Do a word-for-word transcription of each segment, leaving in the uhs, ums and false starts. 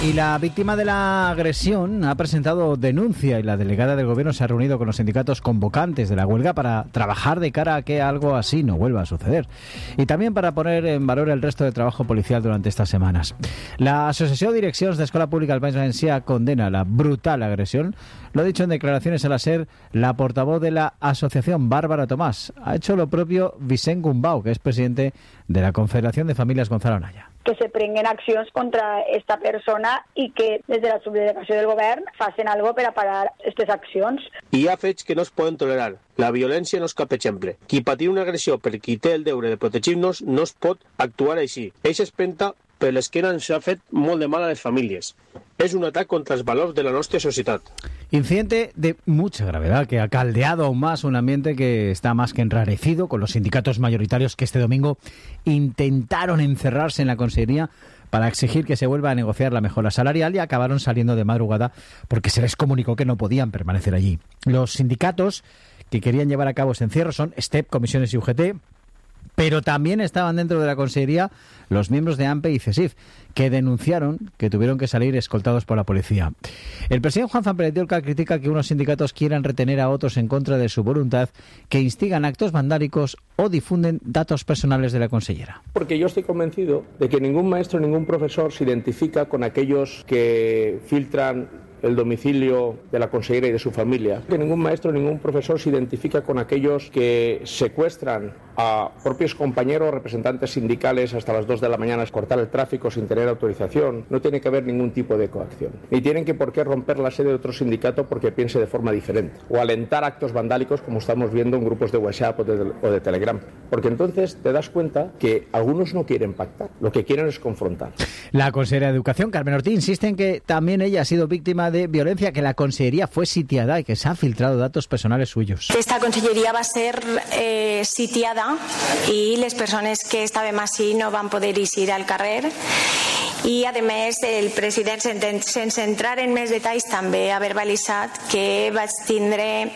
Y la víctima de la agresión ha presentado denuncia y la delegada del Gobierno se ha reunido con los sindicatos convocantes de la huelga para trabajar de cara a que algo así no vuelva a suceder. Y también para poner en valor el resto de trabajo policial durante estas semanas. La Asociación de Direccions de Escuela Pública del País Valencià condena la brutal agresión. Lo ha dicho en declaraciones a la SER la portavoz de la asociación, Bárbara Tomás. Ha hecho lo propio Vicent Gumbau, que es presidente de la Confederación de Familias Gonzalo Anaya. Que se prenguen accions contra esta persona i que des de la subdelegació del govern facin algo per a parar aquestes accions. Hi ha fets que no es poden tolerar. La violència no és cap exemple. Qui patir una agressió per qui té el deure de protegir-nos no es pot actuar així. Eixa espenta per l'esquena ens ha fet molt de mal a les famílies. Es un ataque contra los valores de la nuestra sociedad. Incidente de mucha gravedad que ha caldeado aún más un ambiente que está más que enrarecido con los sindicatos mayoritarios que este domingo intentaron encerrarse en la Consellería para exigir que se vuelva a negociar la mejora salarial y acabaron saliendo de madrugada porque se les comunicó que no podían permanecer allí. Los sindicatos que querían llevar a cabo ese encierro son STEP, Comisiones y U G T, pero también estaban dentro de la Consellería los miembros de AMPE y CESIF, que denunciaron que tuvieron que salir escoltados por la policía. El presidente Juan Zampelletiolca critica que unos sindicatos quieran retener a otros en contra de su voluntad, que instigan actos vandálicos o difunden datos personales de la consellera. Porque yo estoy convencido de que ningún maestro, ningún profesor se identifica con aquellos que filtran el domicilio de la consellera y de su familia. Que ningún maestro, ningún profesor se identifica con aquellos que secuestran a propios compañeros, representantes sindicales hasta las dos de la mañana, cortar el tráfico sin tener autorización. No tiene que haber ningún tipo de coacción. Ni tienen que por qué romper la sede de otro sindicato porque piense de forma diferente. O alentar actos vandálicos como estamos viendo en grupos de WhatsApp o de, o de Telegram. Porque entonces te das cuenta que algunos no quieren pactar. Lo que quieren es confrontar. La consejera de Educación, Carmen Ortiz, insiste en que también ella ha sido víctima de violencia, que la consellería fue sitiada y que se han filtrado datos personales suyos. Esta conselleria va ser eh, sitiada i les persones que estàvem així no van poder eixir al carrer i a més el president, sense entrar en més detalls, també ha verbalitzat que vaig tindre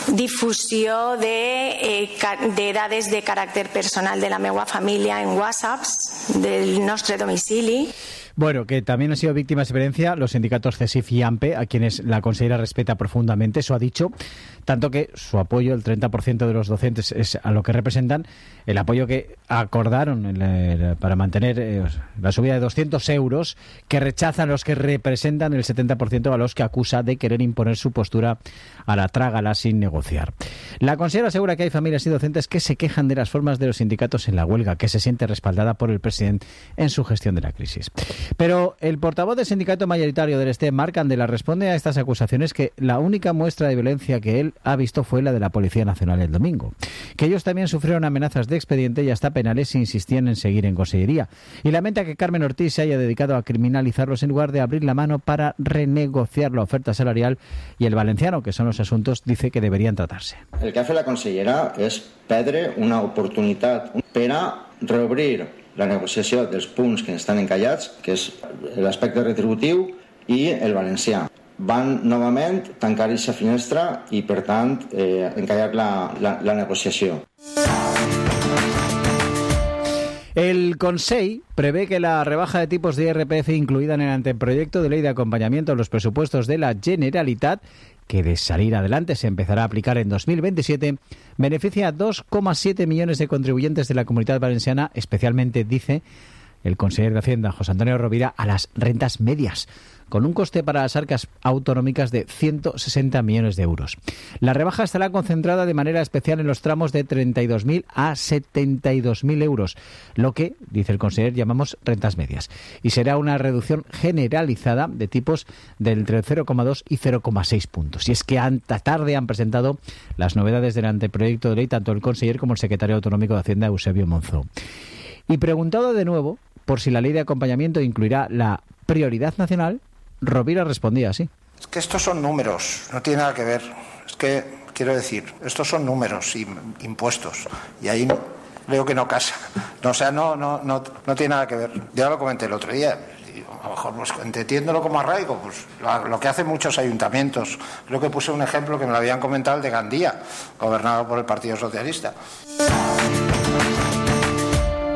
difusió de, eh, de dades de caràcter personal de la meva família en WhatsApps del nostre domicili. Bueno, que también han sido víctimas de violencia los sindicatos CESIF y AMPE, a quienes la consejera respeta profundamente, eso ha dicho, tanto que su apoyo, el treinta por ciento de los docentes, es a lo que representan, el apoyo que acordaron en la, para mantener eh, la subida de doscientos euros, que rechazan los que representan el setenta por ciento a los que acusa de querer imponer su postura a la trágala sin negociar. La consejera asegura que hay familias y docentes que se quejan de las formas de los sindicatos en la huelga, que se siente respaldada por el presidente en su gestión de la crisis. Pero el portavoz del sindicato mayoritario del STEP, Marc Candela, responde a estas acusaciones que la única muestra de violencia que él ha visto fue la de la Policía Nacional el domingo. Que ellos también sufrieron amenazas de expediente y hasta penales si insistían en seguir en consellería. Y lamenta que Carmen Ortiz se haya dedicado a criminalizarlos en lugar de abrir la mano para renegociar la oferta salarial, y el valenciano, que son los asuntos, dice que deberían tratarse. El que ha fet la consellera és perdre una oportunitat per a reobrir la negociació dels punts que estan encallats, que és l'aspecte retributiu i el valencià. Van novament tancar aquesta finestra i, per tant, eh, encallar la, la, la negociació. El Consell prevé que la rebaja de tipos de I R P F incluida en el anteproyecto de ley de acompañamiento a los presupuestos de la Generalitat, que de salir adelante se empezará a aplicar en dos mil veintisiete, beneficia a dos coma siete millones de contribuyentes de la Comunitat Valenciana, especialmente, dice el consejero de Hacienda, José Antonio Rovira, a las rentas medias, con un coste para las arcas autonómicas de ciento sesenta millones de euros. La rebaja estará concentrada de manera especial en los tramos de treinta y dos mil a setenta y dos mil euros, lo que, dice el consejero, llamamos rentas medias, y será una reducción generalizada de tipos de entre cero coma dos y cero coma seis puntos. Y es que esta tarde han presentado las novedades del anteproyecto de ley tanto el consejero como el secretario autonómico de Hacienda, Eusebio Monzó. Y preguntado de nuevo por si la ley de acompañamiento incluirá la prioridad nacional, Rovira respondía así. Es que estos son números, no tiene nada que ver. Es que, quiero decir, estos son números y impuestos. Y ahí veo que no casa. No, o sea, no, no, no, no tiene nada que ver. Ya lo comenté el otro día. A lo mejor, pues, entendiéndolo como arraigo, pues lo, lo que hacen muchos ayuntamientos. Creo que puse un ejemplo que me lo habían comentado, el de Gandía, gobernado por el Partido Socialista.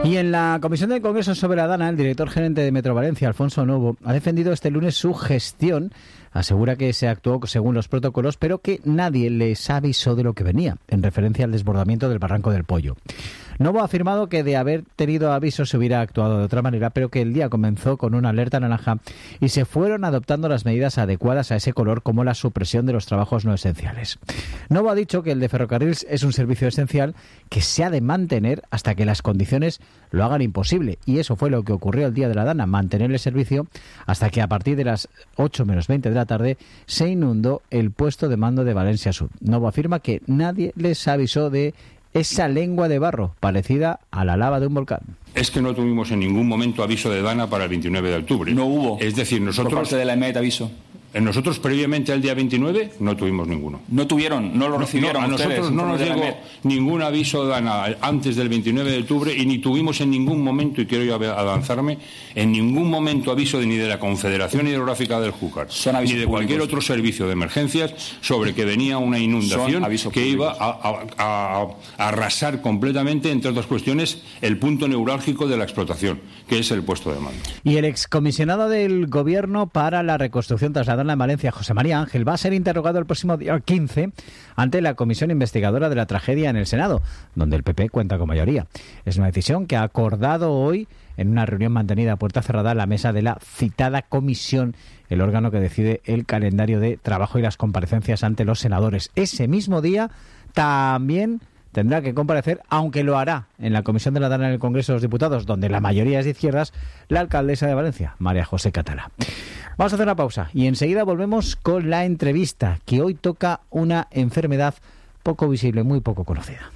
Y en la comisión del Congreso sobre la Dana, el director gerente de Metro Valencia, Alfonso Novo, ha defendido este lunes su gestión. Asegura que se actuó según los protocolos, pero que nadie les avisó de lo que venía, en referencia al desbordamiento del Barranco del Pollo. Novo ha afirmado que de haber tenido aviso se hubiera actuado de otra manera, pero que el día comenzó con una alerta naranja y se fueron adoptando las medidas adecuadas a ese color, como la supresión de los trabajos no esenciales. Novo ha dicho que el de ferrocarriles es un servicio esencial que se ha de mantener hasta que las condiciones lo hagan imposible, y eso fue lo que ocurrió el día de la Dana, mantener el servicio hasta que a partir de las ocho menos veinte de la tarde se inundó el puesto de mando de Valencia Sur. Novo afirma que nadie les avisó de esa lengua de barro parecida a la lava de un volcán. Es que no tuvimos en ningún momento aviso de Dana para el veintinueve de octubre. No hubo. Es decir, nosotros... Por parte de la E M E T aviso. Nosotros previamente al día veintinueve no tuvimos ninguno. No tuvieron, no lo recibieron. No, a ustedes, nosotros no nos llegó ningún aviso de Dana antes del veintinueve de octubre y ni tuvimos en ningún momento, y quiero yo avanzarme, en ningún momento aviso de, ni de la Confederación Hidrográfica del Júcar, ni de cualquier otro servicio de emergencias sobre que venía una inundación que iba a, a, a, a arrasar completamente, entre otras cuestiones, el punto neurálgico de la explotación, que es el puesto de mando. Y el excomisionado del Gobierno para la reconstrucción trasladada en Valencia, José María Ángel, va a ser interrogado el próximo día quince ante la comisión investigadora de la tragedia en el Senado, donde el P P cuenta con mayoría. Es una decisión que ha acordado hoy en una reunión mantenida a puerta cerrada la mesa de la citada comisión, el órgano que decide el calendario de trabajo y las comparecencias ante los senadores. Ese mismo día también tendrá que comparecer, aunque lo hará en la Comisión de la Dana en el Congreso de los Diputados, donde la mayoría es de izquierdas, la alcaldesa de Valencia, María José Catalá. Vamos a hacer una pausa y enseguida volvemos con la entrevista, que hoy toca una enfermedad poco visible, muy poco conocida.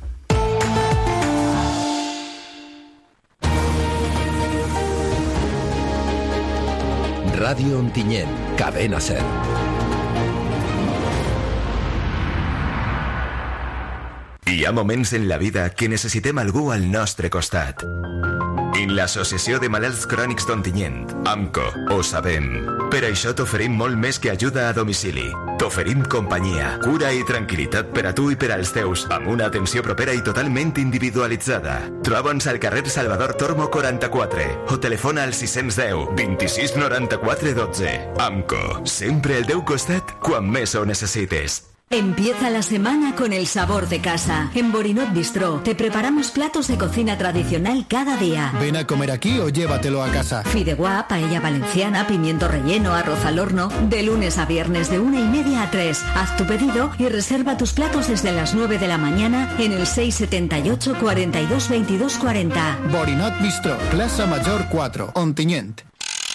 Radio Ontinyent, Cadena Ser. Hi ha moments en la vida que necessitem algú al nostre costat. En l'Associació de Malalts Crònics d'Ontinyent, AMCO, ho sabem. Per això t'oferim molt més que ajuda a domicili. T'oferim companyia, cura i tranquil·litat per a tu i per als teus, amb una atenció propera i totalment individualitzada. Troba'ns al carrer Salvador Tormo quaranta-quatre o telefona al sis cents deu, vint-i-sis noranta-quatre dotze. AMCO, sempre al teu costat quan més ho necessites. Empieza la semana con el sabor de casa. En Borinot Bistró te preparamos platos de cocina tradicional cada día. Ven a comer aquí o llévatelo a casa. Fideuá, paella valenciana, pimiento relleno, arroz al horno. De lunes a viernes de una y media a tres. Haz tu pedido y reserva tus platos desde las nueve de la mañana en el seis setenta y ocho, cuarenta y dos, veintidós cuarenta. Borinot Bistró, Plaza Mayor cuatro, Ontinyent.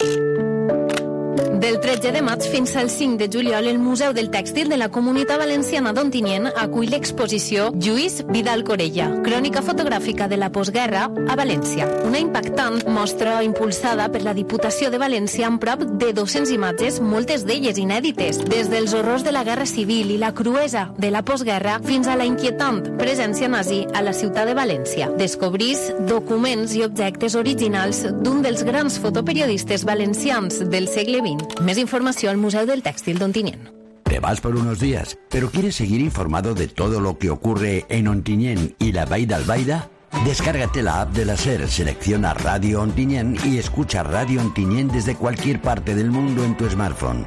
Del tretze de maig fins al cinc de juliol, el Museu del Tèxtil de la Comunitat Valenciana d'Ontinyent acull l'exposició Lluís Vidal Corella, crònica fotogràfica de la postguerra a València. Una impactant mostra impulsada per la Diputació de València amb prop de dues-centes imatges, moltes d'elles inèdites, des dels horrors de la Guerra Civil i la cruesa de la postguerra fins a la inquietant presència nazi a la ciutat de València. Descobrís documents i objectes originals d'un dels grans fotoperiodistes valencians del segle vint. Més informació al Museu del Tèxtil d'Ontinyent. Te vas por unos días, pero ¿quieres seguir informado de todo lo que ocurre en Ontinyent y la Vall d'Albaida? Descárgate la app de la SER, selecciona Radio Ontinyent y escucha Radio Ontinyent desde cualquier parte del mundo en tu smartphone.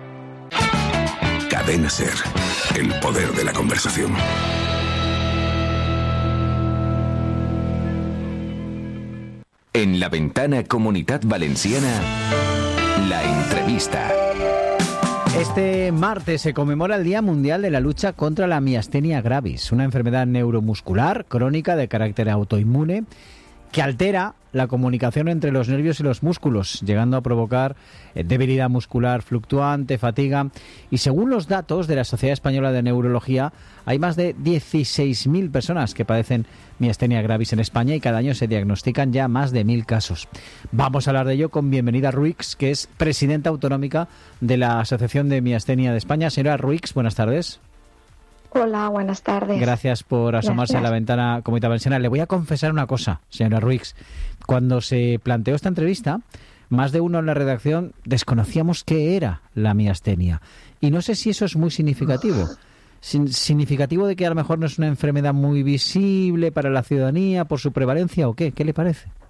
Cadena SER, el poder de la conversación. En la ventana Comunitat Valenciana, la entrevista. Este martes se conmemora el Día Mundial de la Lucha contra la Miastenia Gravis, una enfermedad neuromuscular crónica de carácter autoinmune que altera la comunicación entre los nervios y los músculos, llegando a provocar eh, debilidad muscular fluctuante, fatiga. Y según los datos de la Sociedad Española de Neurología, hay más de dieciséis mil personas que padecen miastenia gravis en España y cada año se diagnostican ya más de mil casos. Vamos a hablar de ello con Bienvenida Ruix, que es presidenta autonómica de la Asociación de Miastenia de España. Señora Ruix, buenas tardes. Hola, buenas tardes. Gracias por asomarse Gracias. a la ventana Comunitat Valenciana. Le voy a confesar una cosa, señora Ruix. Cuando se planteó esta entrevista, más de uno en la redacción desconocíamos qué era la miastenia. Y no sé si eso es muy significativo. Sin, significativo de que a lo mejor no es una enfermedad muy visible para la ciudadanía por su prevalencia o qué. ¿Qué le parece?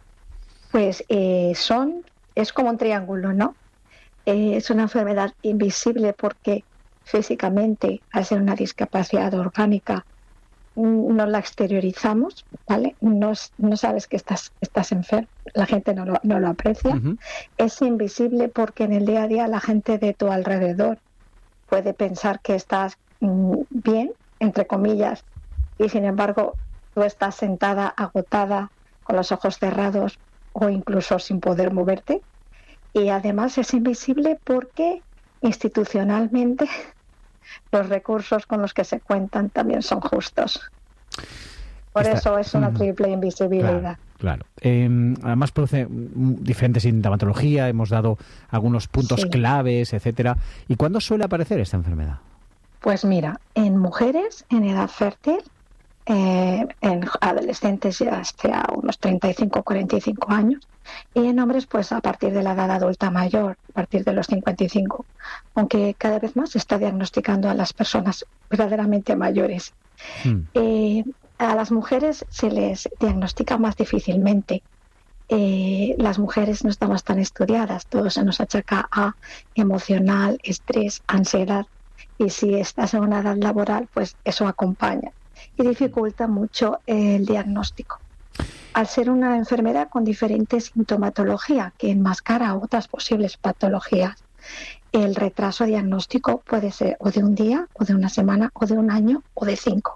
Pues eh, son, es como un triángulo, ¿no? Eh, es una enfermedad invisible porque físicamente, al ser una discapacidad orgánica, no la exteriorizamos, ¿vale? No, no sabes que estás, estás enfermo, la gente no lo, no lo aprecia. Uh-huh. Es invisible porque en el día a día la gente de tu alrededor puede pensar que estás mm, bien, entre comillas, y sin embargo tú estás sentada, agotada, con los ojos cerrados o incluso sin poder moverte. Y además es invisible porque institucionalmente los recursos con los que se cuentan también son justos. Por Esta, eso es una triple invisibilidad. Claro. claro. Eh, además produce diferentes sintomatología, hemos dado algunos puntos sí. claves, etcétera. ¿Y cuándo suele aparecer esta enfermedad? Pues mira, en mujeres en edad fértil, eh, en adolescentes ya hasta unos treinta y cinco, cuarenta y cinco años, y en hombres pues a partir de la edad adulta mayor, a partir de los cincuenta y cinco, aunque cada vez más se está diagnosticando a las personas verdaderamente mayores. Hmm. Eh, a las mujeres se les diagnostica más difícilmente. Eh, las mujeres no estamos tan estudiadas, todo se nos achaca a emocional, estrés, ansiedad, y si estás en una edad laboral, pues eso acompaña y dificulta mucho el diagnóstico. Al ser una enfermedad con diferente sintomatología que enmascara otras posibles patologías, el retraso diagnóstico puede ser o de un día, o de una semana, o de un año, o de cinco.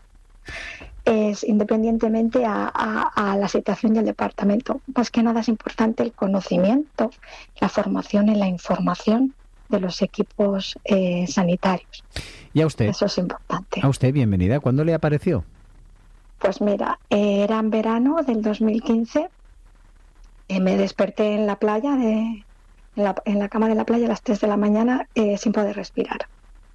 Es independientemente a, a, a la situación del departamento. Más que nada es importante el conocimiento, la formación y la información de los equipos eh, sanitarios. ¿Y a usted? Eso es importante. A usted, bienvenida. ¿Cuándo le apareció? Pues mira, eh, era en verano del dos mil quince. Eh, me desperté en la playa, de, en, la, en la cama de la playa a las tres de la mañana eh, sin poder respirar.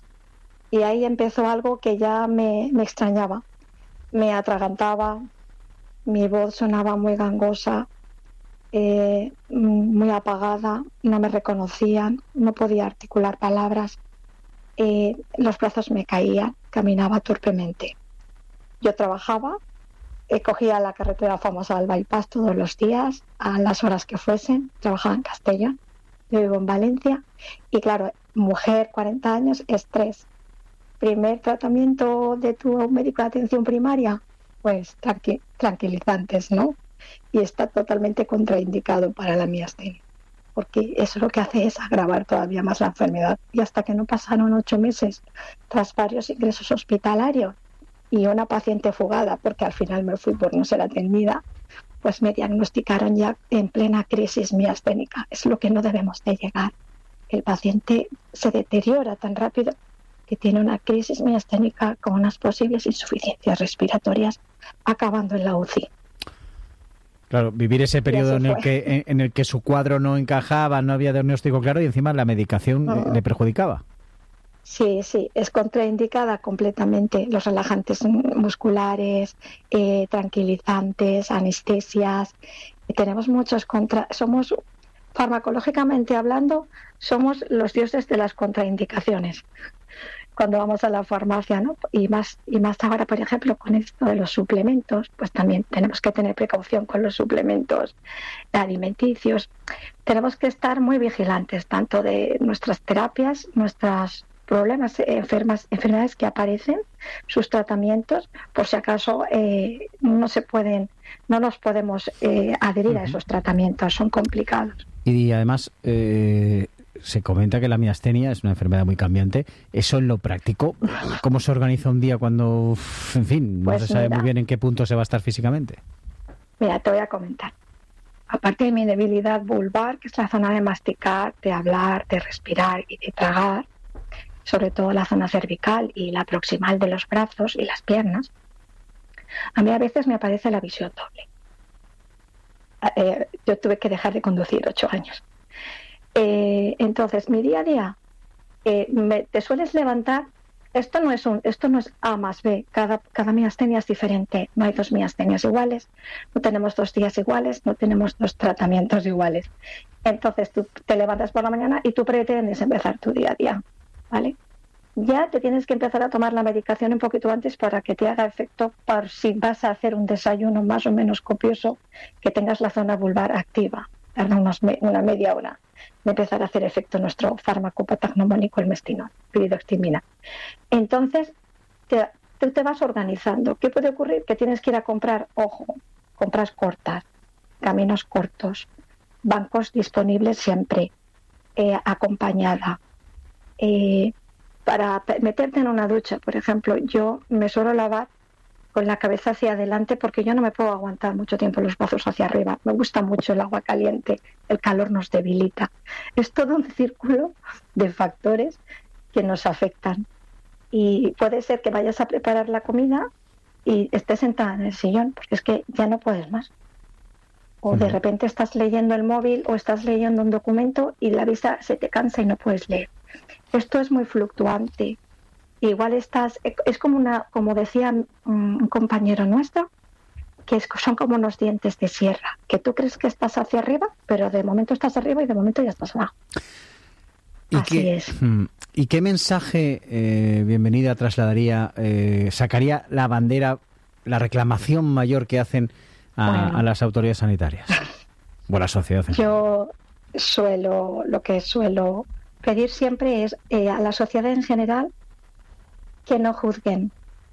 Y ahí empezó algo que ya me, me extrañaba. Me atragantaba, mi voz sonaba muy gangosa, eh, muy apagada, no me reconocían, no podía articular palabras, eh, los brazos me caían, caminaba torpemente. Yo trabajaba, eh, cogía la carretera famosa del bypass todos los días, a las horas que fuesen, trabajaba en Castellón, yo vivo en Valencia, y claro, mujer, cuarenta años, estrés. Primer tratamiento de tu médico de atención primaria, pues tranqui- tranquilizantes, ¿no? Y está totalmente contraindicado para la miastenia, porque eso lo que hace es agravar todavía más la enfermedad. Y hasta que no pasaron ocho meses, tras varios ingresos hospitalarios y una paciente fugada, porque al final me fui por no ser atendida, pues me diagnosticaron ya en plena crisis miasténica. Es lo que no debemos de llegar. El paciente se deteriora tan rápido que tiene una crisis miasténica con unas posibles insuficiencias respiratorias, acabando en la U C I. Claro, vivir ese periodo en el que en, en el que su cuadro no encajaba, no había diagnóstico claro y encima la medicación no. le perjudicaba. Sí, sí, es contraindicada completamente. Los relajantes musculares, eh, tranquilizantes, anestesias. Y tenemos muchos contra... Somos, farmacológicamente hablando, somos los dioses de las contraindicaciones cuando vamos a la farmacia, ¿no? Y más y más ahora, por ejemplo, con esto de los suplementos, pues también tenemos que tener precaución con los suplementos alimenticios. Tenemos que estar muy vigilantes tanto de nuestras terapias, nuestros problemas, enfermas, enfermedades que aparecen, sus tratamientos, por si acaso eh, no se pueden, no nos podemos eh, adherir uh-huh. a esos tratamientos, son complicados. Y además eh, se comenta que la miastenia es una enfermedad muy cambiante. Eso en lo práctico, ¿cómo se organiza un día cuando, en fin, no pues se sabe mira, muy bien en qué punto se va a estar físicamente? Mira, te voy a comentar. Aparte de mi debilidad vulvar, que es la zona de masticar, de hablar, de respirar y de tragar, sobre todo la zona cervical y la proximal de los brazos y las piernas, a mí a veces me aparece la visión doble. Eh, yo tuve que dejar de conducir ocho años. Eh, entonces, mi día a día, eh, me, te sueles levantar. Esto no es un, esto no es A más B. Cada, cada miastenia es diferente. No hay dos miastenias iguales. No tenemos dos días iguales. No tenemos dos tratamientos iguales. Entonces, tú te levantas por la mañana y tú pretendes empezar tu día a día, ¿vale? ya te tienes que empezar a tomar la medicación un poquito antes para que te haga efecto, por si vas a hacer un desayuno más o menos copioso, que tengas la zona vulvar activa. Tarda unos me- una media hora de empezar a hacer efecto nuestro fármaco patagnomónico, el mestinol, piridoximina. Entonces, te, tú te vas organizando. ¿Qué puede ocurrir? Que tienes que ir a comprar, ojo, compras cortas, caminos cortos, bancos disponibles siempre, eh, acompañada. Eh, para meterte en una ducha, por ejemplo, yo me suelo lavar con la cabeza hacia adelante porque yo no me puedo aguantar mucho tiempo los brazos hacia arriba. Me gusta mucho el agua caliente, el calor nos debilita. Es todo un círculo de factores que nos afectan. Y puede ser que vayas a preparar la comida y estés sentada en el sillón, porque es que ya no puedes más. O de repente estás leyendo el móvil o estás leyendo un documento y la vista se te cansa y no puedes leer. Esto es muy fluctuante. Igual estás, es como una, como decía un compañero nuestro, que es, son como unos dientes de sierra, que tú crees que estás hacia arriba, pero de momento estás arriba y de momento ya estás abajo. ¿Y Así qué, es. ¿Y qué mensaje, eh, bienvenida, trasladaría, eh, sacaría la bandera, la reclamación mayor que hacen a, Bueno. a las autoridades sanitarias? O a la sociedad. en Yo suelo, lo que suelo pedir siempre es eh, a la sociedad en general que no juzguen,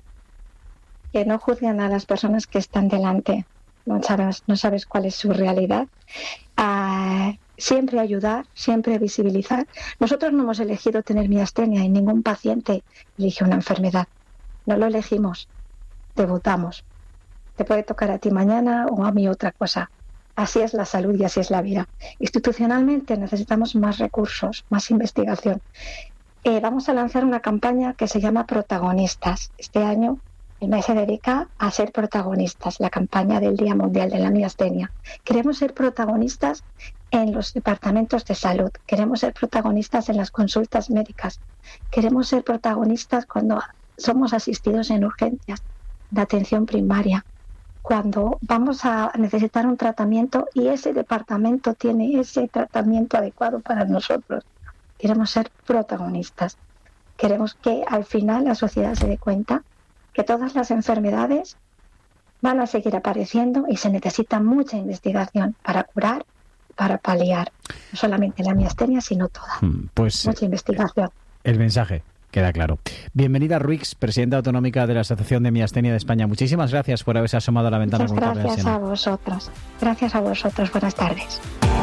que no juzguen a las personas que están delante. No sabes, no sabes cuál es su realidad. Ah, siempre ayudar, siempre visibilizar. Nosotros no hemos elegido tener miastenia y ningún paciente elige una enfermedad. No lo elegimos, debutamos. Te puede tocar a ti mañana o a mí otra cosa. Así es la salud y así es la vida. Institucionalmente necesitamos más recursos, más investigación. Eh, vamos a lanzar una campaña que se llama Protagonistas. Este año el mes se dedica a ser protagonistas, la campaña del Día Mundial de la Miastenia. Queremos ser protagonistas en los departamentos de salud, queremos ser protagonistas en las consultas médicas, queremos ser protagonistas cuando somos asistidos en urgencias, de atención primaria, cuando vamos a necesitar un tratamiento y ese departamento tiene ese tratamiento adecuado para nosotros. Queremos ser protagonistas. Queremos que al final la sociedad se dé cuenta que todas las enfermedades van a seguir apareciendo y se necesita mucha investigación para curar, para paliar. No solamente la miastenia, sino toda. Pues mucha investigación. El mensaje queda claro. Bienvenida Ruix, presidenta autonómica de la Asociación de Miastenia de España. Muchísimas gracias por haberse asomado a la ventana. Muchas gracias a vosotros. Gracias a vosotros. Buenas tardes.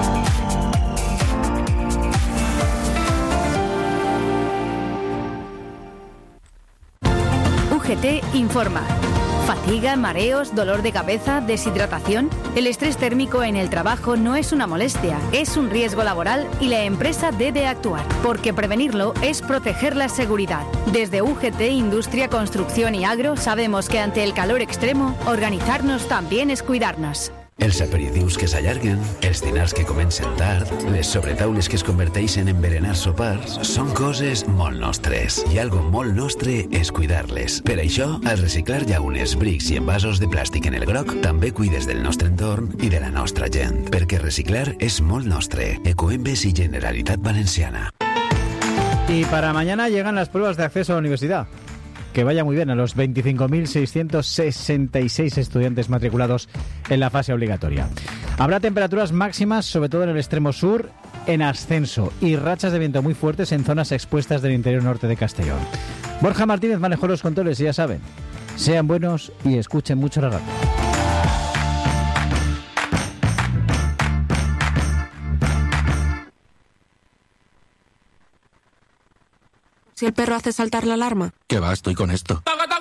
U G T informa. ¿Fatiga, mareos, dolor de cabeza, deshidratación? El estrés térmico en el trabajo no es una molestia, es un riesgo laboral y la empresa debe actuar, porque prevenirlo es proteger la seguridad. Desde U G T, Industria, Construcción y Agro, sabemos que ante el calor extremo, organitzar-nos también es cuidarnos. Els aperitius que s'allarguen, els dinars que comencen tard, les sobretaules que es converteixen en berenar sopars, són coses molt nostres. I algo molt nostre és cuidar-les. Per això, al reciclar llaunes, brics i envasos de plàstic en el groc, també cuides del nostre entorn i de la nostra gent. Perquè reciclar és molt nostre. Ecoembes i Generalitat Valenciana. Y para mañana llegan las pruebas de acceso a la universidad. Que vaya muy bien a los veinticinco mil seiscientos sesenta y seis estudiantes matriculados en la fase obligatoria. Habrá temperaturas máximas, sobre todo en el extremo sur, en ascenso y rachas de viento muy fuertes en zonas expuestas del interior norte de Castellón. Borja Martínez manejó los controles y ya saben, sean buenos y escuchen mucho la radio. Si el perro hace saltar la alarma. ¿Qué va? Estoy con esto.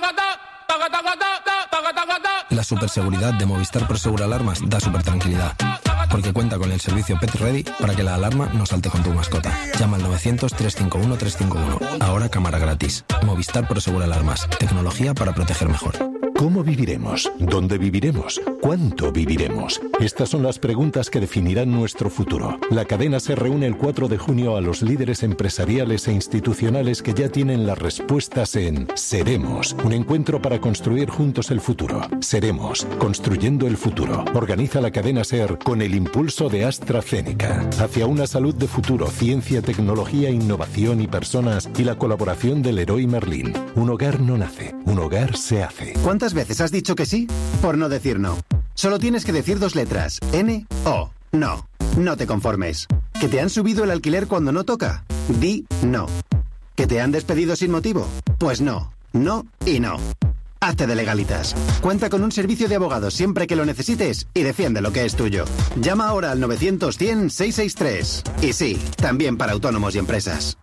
La superseguridad de Movistar Prosegur Alarmas da super tranquilidad. Porque cuenta con el servicio Pet Ready para que la alarma no salte con tu mascota. Llama al novecientos, trescientos cincuenta y uno, trescientos cincuenta y uno. Ahora cámara gratis. Movistar Prosegur Alarmas. Tecnología para proteger mejor. ¿Cómo viviremos? ¿Dónde viviremos? ¿Cuánto viviremos? Estas son las preguntas que definirán nuestro futuro. La cadena se reúne el cuatro de junio a los líderes empresariales e institucionales que ya tienen las respuestas en Seremos, un encuentro para construir juntos el futuro. Seremos, construyendo el futuro. Organiza la cadena SER con el impulso de AstraZeneca. Hacia una salud de futuro, ciencia, tecnología, innovación y personas, y la colaboración del Leroy Merlin. Un hogar no nace, un hogar se hace. ¿Cuántas veces has dicho que sí por no decir no? Solo tienes que decir dos letras. N O. No. No te conformes. ¿Que te han subido el alquiler cuando no toca? Di no. ¿Que te han despedido sin motivo? Pues no. No y no. Hazte de Legalitas. Cuenta con un servicio de abogados siempre que lo necesites y defiende lo que es tuyo. Llama ahora al novecientos cien seiscientos sesenta y tres. Y sí, también para autónomos y empresas.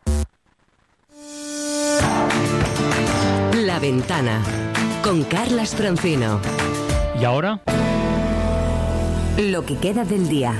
La Ventana, con Carlas Francino. ¿Y ahora? Lo que queda del día,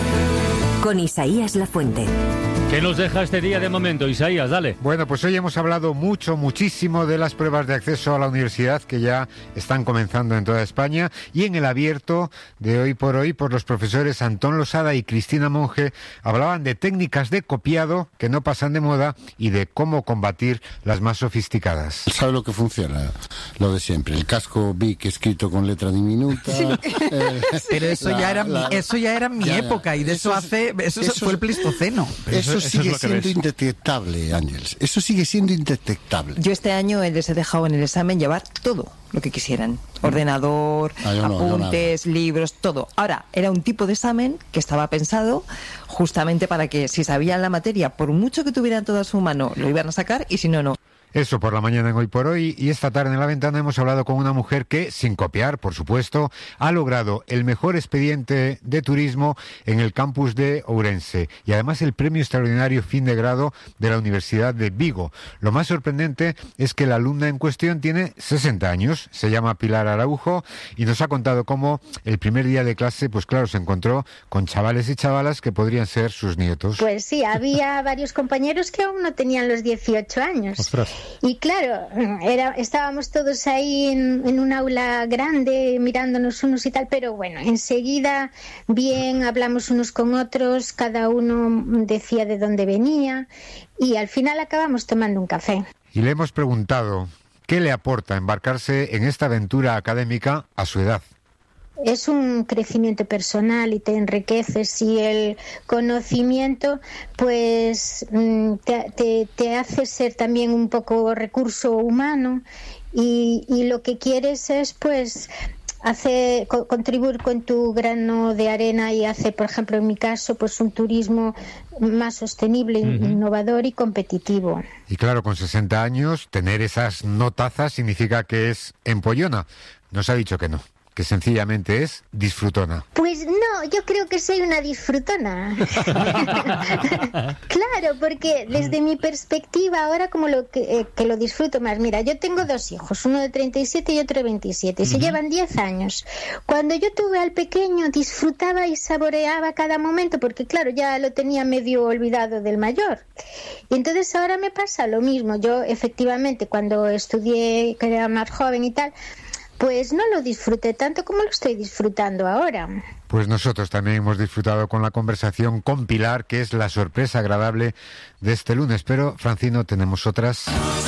con Isaías Lafuente. ¿Qué nos deja este día de momento, Isaías? Dale. Bueno, pues hoy hemos hablado mucho, muchísimo de las pruebas de acceso a la universidad que ya están comenzando en toda España, y en el abierto de Hoy por Hoy, por los profesores Antón Losada y Cristina Monge, hablaban de técnicas de copiado que no pasan de moda y de cómo combatir las más sofisticadas. ¿Sabe lo que funciona? Lo de siempre, el casco Bic escrito con letra diminuta. Sí. Eh, Pero eso, la, ya era la, mi, eso ya era mi ya, época, y de eso, eso hace, eso, eso fue el Pleistoceno. Eso, eso sigue siendo ves. indetectable, Ángeles. Eso sigue siendo indetectable. Yo este año les he dejado en el examen llevar todo lo que quisieran. Ordenador, ah, no, apuntes, libros, todo. Ahora, era un tipo de examen que estaba pensado justamente para que si sabían la materia, por mucho que tuvieran todo a su mano, lo iban a sacar, y si no, no. Eso por la mañana en Hoy por Hoy, y esta tarde en La Ventana hemos hablado con una mujer que, sin copiar, por supuesto, ha logrado el mejor expediente de turismo en el campus de Ourense y además el premio extraordinario fin de grado de la Universidad de Vigo. Lo más sorprendente es que la alumna en cuestión tiene sesenta años, se llama Pilar Araujo, y nos ha contado cómo el primer día de clase, pues claro, se encontró con chavales y chavalas que podrían ser sus nietos. Pues sí, había varios compañeros que aún no tenían los dieciocho años. Ostras. Y claro, era, estábamos todos ahí en, en un aula grande mirándonos unos y tal, pero bueno, enseguida bien hablamos unos con otros, cada uno decía de dónde venía y al final acabamos tomando un café. Y le hemos preguntado qué le aporta embarcarse en esta aventura académica a su edad. Es un crecimiento personal y te enriqueces, y el conocimiento pues te, te, te hace ser también un poco recurso humano, y, y lo que quieres es pues hace co- contribuir con tu grano de arena y hace, por ejemplo, en mi caso, pues un turismo más sostenible, uh-huh. innovador y competitivo. Y claro, con sesenta años, tener esas notazas significa que es empollona. Nos ha dicho que no, que sencillamente es disfrutona. Pues no, yo creo que soy una disfrutona. Claro, porque desde mi perspectiva ahora como lo que, eh, que lo disfruto más. Mira, yo tengo dos hijos, uno de treinta y siete y otro de veintisiete, y se uh-huh. llevan diez años. Cuando yo tuve al pequeño disfrutaba y saboreaba cada momento, porque claro, ya lo tenía medio olvidado del mayor. Y entonces ahora me pasa lo mismo. Yo efectivamente cuando estudié, que era más joven y tal, pues no lo disfruté tanto como lo estoy disfrutando ahora. Pues nosotros también hemos disfrutado con la conversación con Pilar, que es la sorpresa agradable de este lunes. Pero, Francino, tenemos otras.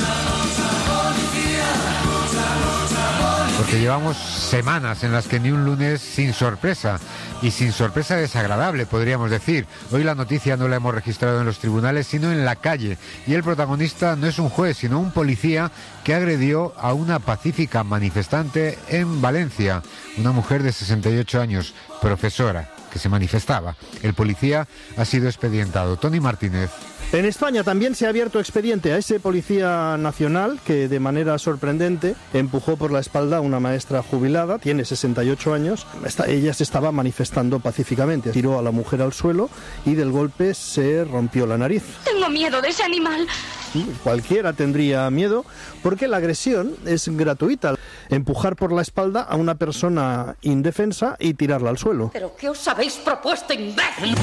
Porque llevamos semanas en las que ni un lunes sin sorpresa, y sin sorpresa desagradable, podríamos decir. Hoy la noticia no la hemos registrado en los tribunales, sino en la calle, y el protagonista no es un juez, sino un policía que agredió a una pacífica manifestante en Valencia, una mujer de sesenta y ocho años, profesora, que se manifestaba. El policía ha sido expedientado. Tony Martínez. En España también se ha abierto expediente a ese policía nacional que de manera sorprendente empujó por la espalda a una maestra jubilada, tiene sesenta y ocho años, esta, ella se estaba manifestando pacíficamente, tiró a la mujer al suelo y del golpe se rompió la nariz. Tengo miedo de ese animal. Sí, cualquiera tendría miedo porque la agresión es gratuita, empujar por la espalda a una persona indefensa y tirarla al suelo. ¿Pero qué os habéis propuesto, imbécil?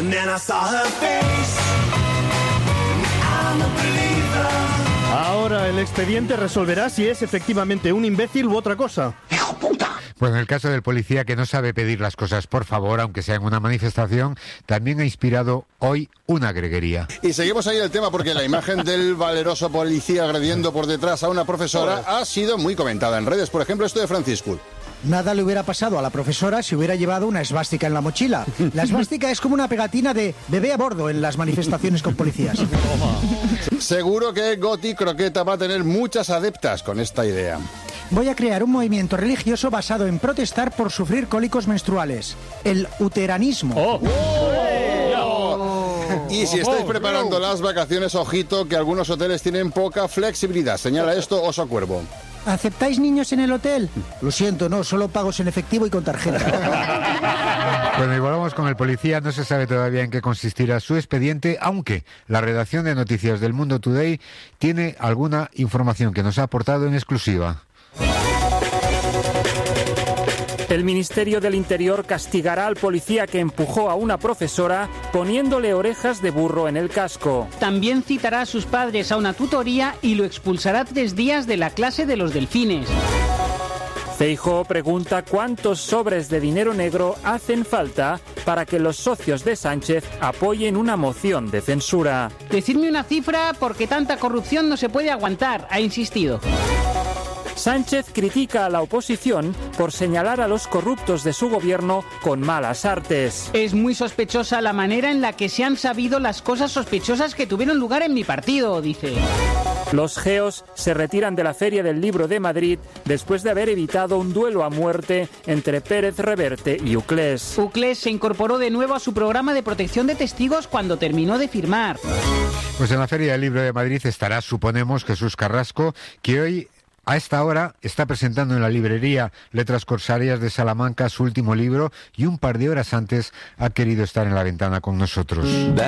Ahora el El expediente resolverá si es efectivamente un imbécil u otra cosa. ¡Hijo puta! Bueno, el caso del policía que no sabe pedir las cosas por favor, aunque sea en una manifestación, también ha inspirado hoy una greguería. Y seguimos ahí el tema porque la imagen del valeroso policía agrediendo por detrás a una profesora ha sido muy comentada en redes. Por ejemplo, esto de Francisco. Nada le hubiera pasado a la profesora si hubiera llevado una esvástica en la mochila. La esvástica es como una pegatina de bebé a bordo en las manifestaciones con policías. Seguro que Goti Croqueta va a tener muchas adeptas con esta idea. Voy a crear un movimiento religioso basado en protestar por sufrir cólicos menstruales. El uteranismo. Oh. Oh. Y si estáis preparando las vacaciones, ojito que algunos hoteles tienen poca flexibilidad. Señala esto Oso Cuervo. ¿Aceptáis niños en el hotel? Lo siento, no, solo pagos en efectivo y con tarjeta. Bueno, y volvamos con el policía. No se sabe todavía en qué consistirá su expediente, aunque la redacción de noticias del Mundo Today tiene alguna información que nos ha aportado en exclusiva. El Ministerio del Interior castigará al policía que empujó a una profesora poniéndole orejas de burro en el casco. También citará a sus padres a una tutoría y lo expulsará tres días de la clase de los delfines. Feijóo pregunta cuántos sobres de dinero negro hacen falta para que los socios de Sánchez apoyen una moción de censura. Decidme una cifra porque tanta corrupción no se puede aguantar, ha insistido. Sánchez critica a la oposición por señalar a los corruptos de su gobierno con malas artes. Es muy sospechosa la manera en la que se han sabido las cosas sospechosas que tuvieron lugar en mi partido, dice. Los geos se retiran de la Feria del Libro de Madrid después de haber evitado un duelo a muerte entre Pérez Reverte y Uclés. Uclés se incorporó de nuevo a su programa de protección de testigos cuando terminó de firmar. Pues en la Feria del Libro de Madrid estará, suponemos, Jesús Carrasco, que hoy a esta hora está presentando en la librería Letras Corsarias de Salamanca su último libro y un par de horas antes ha querido estar en la ventana con nosotros.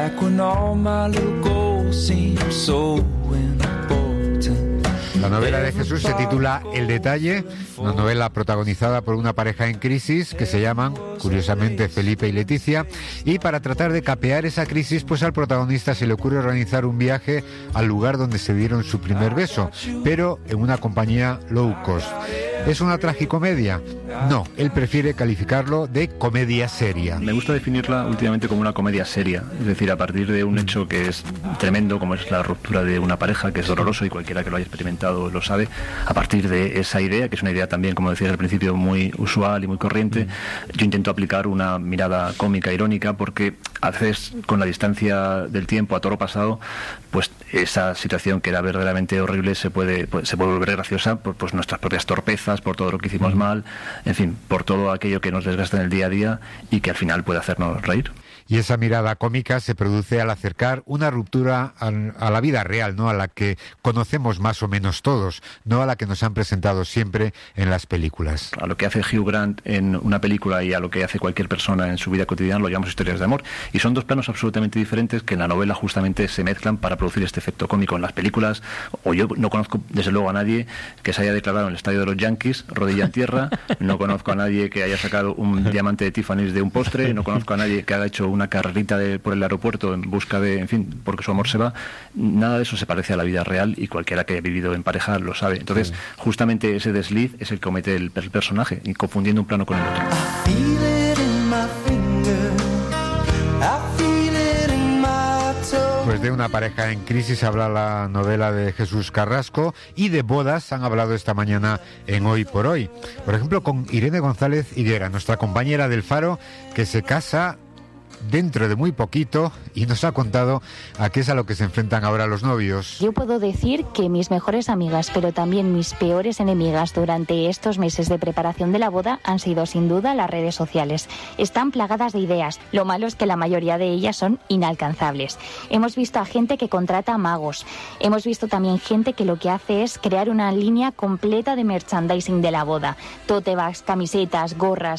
La novela de Jesús se titula El Detalle, una novela protagonizada por una pareja en crisis que se llaman, curiosamente, Felipe y Leticia, y para tratar de capear esa crisis, pues al protagonista se le ocurre organizar un viaje al lugar donde se dieron su primer beso, pero en una compañía low cost. ¿Es una tragicomedia? No, él prefiere calificarlo de comedia seria. Me gusta definirla últimamente como una comedia seria, es decir, a partir de un hecho que es tremendo, como es la ruptura de una pareja, que es doloroso y cualquiera que lo haya experimentado lo sabe. A partir de esa idea, que es una idea también, como decías al principio, muy usual y muy corriente, yo intento aplicar una mirada cómica, irónica, porque a veces con la distancia del tiempo a toro pasado, pues esa situación que era verdaderamente horrible se puede, pues, se puede volver graciosa por pues, nuestras propias torpezas, por todo lo que hicimos mal, en fin, por todo aquello que nos desgasta en el día a día y que al final puede hacernos reír. Y esa mirada cómica se produce al acercar una ruptura a, a la vida real, ¿no? A la que conocemos más o menos todos, no a la que nos han presentado siempre en las películas. A lo que hace Hugh Grant en una película y a lo que hace cualquier persona en su vida cotidiana lo llamamos historias de amor. Y son dos planos absolutamente diferentes que en la novela justamente se mezclan para producir este efecto cómico. En las películas, o yo no conozco desde luego a nadie que se haya declarado en el estadio de los Yankees, rodilla en tierra, no conozco a nadie que haya sacado un diamante de Tiffany's de un postre, no conozco a nadie que haya hecho un una carrerita de, por el aeropuerto en busca de, en fin, porque su amor se va. Nada de eso se parece a la vida real y cualquiera que haya vivido en pareja lo sabe. Entonces, sí, justamente ese desliz es el que comete el, el personaje, y confundiendo un plano con el otro. Pues de una pareja en crisis habla la novela de Jesús Carrasco, y de bodas han hablado esta mañana en Hoy por Hoy. Por ejemplo, con Irene González Higuera, nuestra compañera del Faro, que se casa dentro de muy poquito y nos ha contado a qué es a lo que se enfrentan ahora los novios. Yo puedo decir que mis mejores amigas, pero también mis peores enemigas durante estos meses de preparación de la boda han sido sin duda las redes sociales. Están plagadas de ideas. Lo malo es que la mayoría de ellas son inalcanzables. Hemos visto a gente que contrata magos. Hemos visto también gente que lo que hace es crear una línea completa de merchandising de la boda. Tote bags, camisetas, gorras.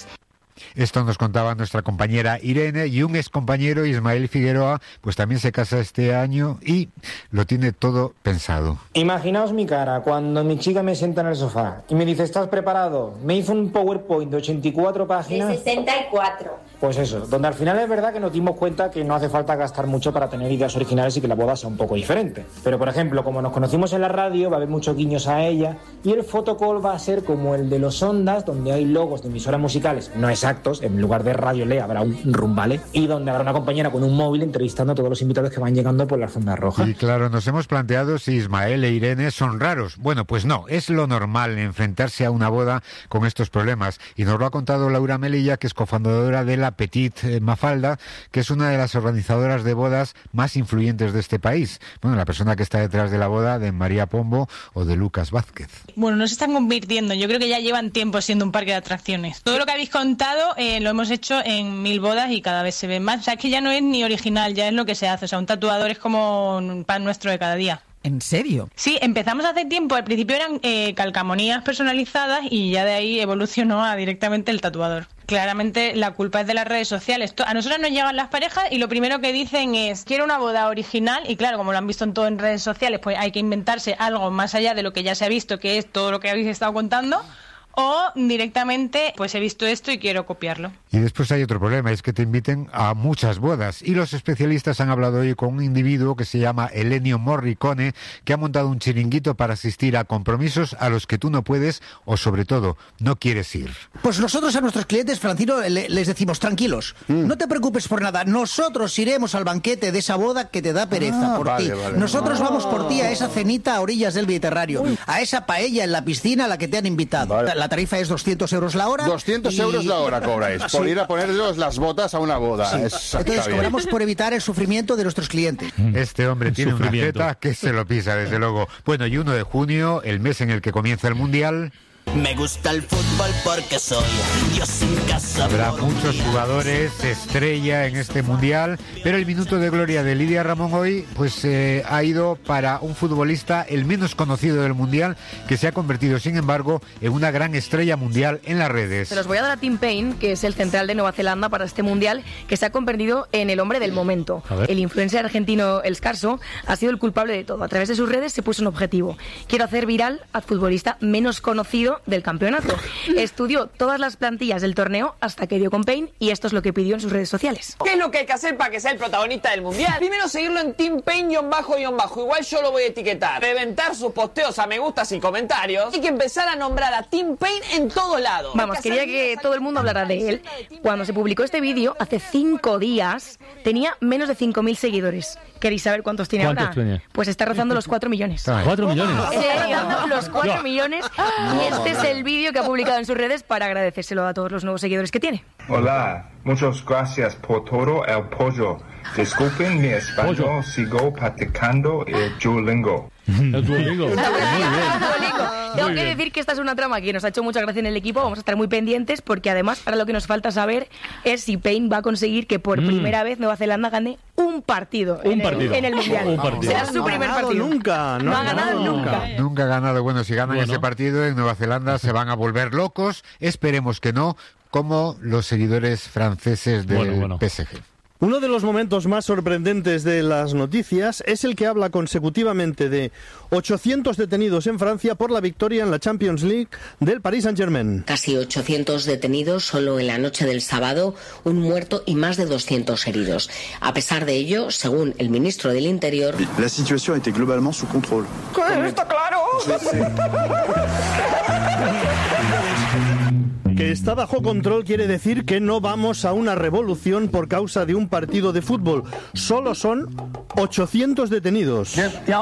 Esto nos contaba nuestra compañera Irene, y un excompañero, Ismael Figueroa, pues también se casa este año y lo tiene todo pensado. Imaginaos mi cara cuando mi chica me sienta en el sofá y me dice, ¿estás preparado? Me hizo un PowerPoint de ochenta y cuatro páginas. De sesenta y cuatro. Pues eso, donde al final es verdad que nos dimos cuenta que no hace falta gastar mucho para tener ideas originales y que la boda sea un poco diferente. Pero, por ejemplo, como nos conocimos en la radio, va a haber muchos guiños a ella, y el photocall va a ser como el de los Ondas, donde hay logos de emisoras musicales no exactos, en lugar de Radio Le habrá un rumbale, y donde habrá una compañera con un móvil entrevistando a todos los invitados que van llegando por la alfombra roja. Y claro, nos hemos planteado si Ismael e Irene son raros. Bueno, pues no, es lo normal enfrentarse a una boda con estos problemas, y nos lo ha contado Laura Melilla, que es cofundadora de la Petit Mafalda, que es una de las organizadoras de bodas más influyentes de este país. Bueno, la persona que está detrás de la boda de María Pombo o de Lucas Vázquez. Bueno, no se están convirtiendo, yo creo que ya llevan tiempo siendo un parque de atracciones. Todo lo que habéis contado eh, lo hemos hecho en mil bodas y cada vez se ve más. O sea, es que ya no es ni original, ya es lo que se hace. O sea, un tatuador es como un pan nuestro de cada día. ¿En serio? Sí, empezamos hace tiempo. Al principio eran eh, calcamonías personalizadas y ya de ahí evolucionó a directamente el tatuador. Claramente la culpa es de las redes sociales. A nosotros nos llegan las parejas y lo primero que dicen es, quiero una boda original, y claro, como lo han visto en todo en redes sociales, pues hay que inventarse algo más allá de lo que ya se ha visto, que es todo lo que habéis estado contando. O directamente, pues he visto esto y quiero copiarlo. Y después hay otro problema, es que te inviten a muchas bodas. Y los especialistas han hablado hoy con un individuo que se llama Ennio Morricone, que ha montado un chiringuito para asistir a compromisos a los que tú no puedes o, sobre todo, no quieres ir. Pues nosotros a nuestros clientes, Francino, le, les decimos, tranquilos, mm. no te preocupes por nada. Nosotros iremos al banquete de esa boda que te da pereza, ah, por vale, ti. Vale, nosotros vale. vamos por ti a esa cenita a orillas del Mediterráneo, Uy. a esa paella en la piscina a la que te han invitado. Vale. La tarifa es doscientos euros la hora. doscientos y... euros la hora cobráis, por sí. ir a ponerlos las botas a una boda. Sí. Es, Entonces cobramos por evitar el sufrimiento de nuestros clientes. Este hombre tiene una jeta que se lo pisa, desde luego. Bueno, y uno de junio, el mes en el que comienza el Mundial... Me gusta el fútbol porque soy Dios sin casa. Habrá muchos jugadores estrella en este mundial, pero el minuto de gloria de Lidia Ramón hoy pues eh, ha ido para un futbolista el menos conocido del mundial, que se ha convertido sin embargo en una gran estrella mundial en las redes. Se los voy a dar a Tim Payne, que es el central de Nueva Zelanda para este mundial, que se ha convertido en el hombre del momento. El influencer argentino El Scarso ha sido el culpable de todo. A través de sus redes se puso un objetivo: quiero hacer viral al futbolista menos conocido del campeonato. Estudió todas las plantillas del torneo hasta que dio con Payne, y esto es lo que pidió en sus redes sociales. ¿Qué es lo que hay que hacer para que sea el protagonista del mundial? Primero seguirlo en Team Payne-bajo, igual yo lo voy a etiquetar, reventar sus posteos a me gustas y comentarios. Hay que empezar a nombrar a Team Payne en todos lados. Vamos, quería que todo el mundo hablara de él. Cuando se publicó este vídeo, hace cinco días, tenía menos de cinco mil seguidores. ¿Queréis saber cuántos tiene ¿Cuántos ahora? Tenía? Pues está rozando los cuatro millones. ¿cuatro millones? Está rozando los cuatro millones, y este es el vídeo que ha publicado en sus redes para agradecérselo a todos los nuevos seguidores que tiene. Hola, muchas gracias por todo el apoyo. Disculpen mi español, Pollo. Sigo practicando el Duolingo. El Duolingo. Muy bien. Tengo Muy que bien. decir que esta es una trama que nos ha hecho mucha gracia en el equipo. Vamos a estar muy pendientes, porque además ahora lo que nos falta saber es si Payne va a conseguir que por mm. primera vez Nueva Zelanda gane un partido, un en, partido. El, en el Mundial. Un partido. Será su no primer ha ganado partido. Nunca, no, no ha ganado no, nunca. Nunca ha ganado. Bueno, si ganan Bueno. ese partido en Nueva Zelanda se van a volver locos. Esperemos que no, como los seguidores franceses del Bueno, bueno. P S G. Uno de los momentos más sorprendentes de las noticias es el que habla consecutivamente de ochocientos detenidos en Francia por la victoria en la Champions League del Paris Saint-Germain. Casi ochocientos detenidos solo en la noche del sábado, un muerto y más de doscientos heridos. A pesar de ello, según el ministro del Interior, la situación était globalement sous contrôle. ¿Qué? ¿Está claro? Que está bajo control quiere decir que no vamos a una revolución por causa de un partido de fútbol. Solo son ochocientos detenidos.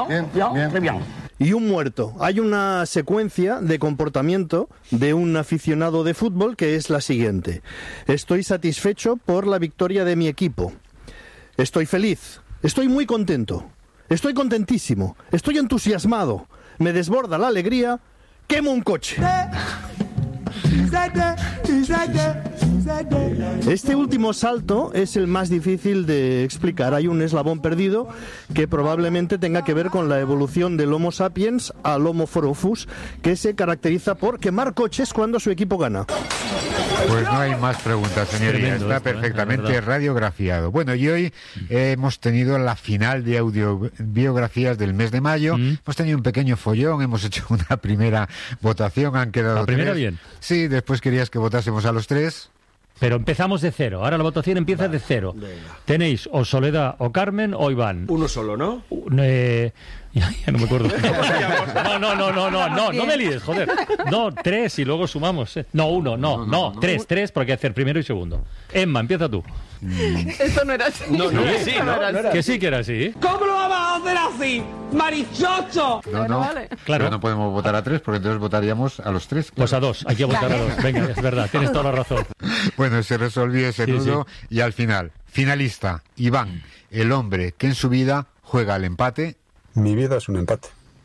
Y un muerto. Hay una secuencia de comportamiento de un aficionado de fútbol que es la siguiente. Estoy satisfecho por la victoria de mi equipo. Estoy feliz. Estoy muy contento. Estoy contentísimo. Estoy entusiasmado. Me desborda la alegría. Quemo un coche. Este último salto es el más difícil de explicar. Hay un eslabón perdido que probablemente tenga que ver con la evolución del Homo sapiens al Homo foropus, que se caracteriza por quemar coches cuando su equipo gana. Pues no hay más preguntas, señoría. Está esto, perfectamente ¿eh? radiografiado. Bueno, y hoy eh, hemos tenido la final de audiobiografías del mes de mayo. Mm. Hemos tenido un pequeño follón, hemos hecho una primera votación, han quedado La primera tres. bien. Sí, después querías que votásemos a los tres. Pero empezamos de cero. Ahora la votación empieza vale, de cero. Venga. Tenéis o Soledad, o Carmen, o Iván. Uno solo, ¿no? Eh, ya, ya no me acuerdo. No, no, no, no, no, no, no me líes, joder. No, tres y luego sumamos. Eh. No, uno, no, no, no, no, tres, tres, porque hay que hacer primero y segundo. Emma, empieza tú. Eso no era así. No, no, sí, no, no era que sí que era así. ¿Cómo lo vamos a hacer así? ¡Marichocho! No, no, vale. Claro. Pero no podemos votar a tres porque entonces votaríamos a los tres. Claro. Pues a dos, hay que votar a dos. Venga, es verdad, tienes toda la razón. Bueno, se resolvió ese sí, nudo sí. Y al final, finalista, Iván, el hombre que en su vida juega al empate. Mi vida es un empate.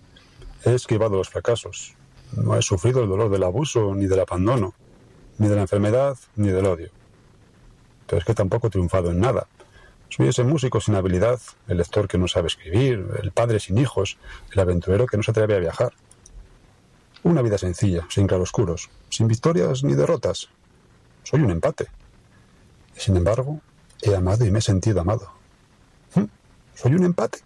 He esquivado los fracasos. No he sufrido el dolor del abuso, ni del abandono, ni de la enfermedad, ni del odio. Pero es que tampoco he triunfado en nada. Soy ese músico sin habilidad, el lector que no sabe escribir, el padre sin hijos, el aventurero que no se atreve a viajar. Una vida sencilla, sin claroscuros, sin victorias ni derrotas. Soy un empate. Y sin embargo, he amado y me he sentido amado. ¿Mm? Soy un empate.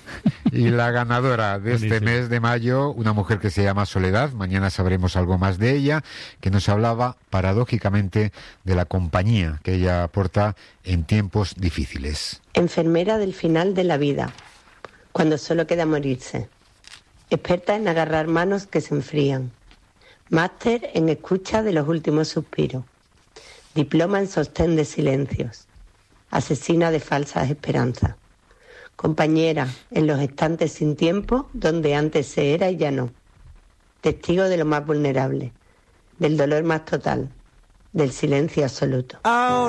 Y la ganadora de este Buenísimo. mes de mayo, una mujer que se llama Soledad, mañana sabremos algo más de ella, que nos hablaba paradójicamente de la compañía que ella aporta en tiempos difíciles. Enfermera del final de la vida, cuando solo queda morirse. Experta en agarrar manos que se enfrían. Máster en escucha de los últimos suspiros. Diploma en sostén de silencios. Asesina de falsas esperanzas. Compañera en los estantes sin tiempo, donde antes se era y ya no. Testigo de lo más vulnerable, del dolor más total, del silencio absoluto. Ahora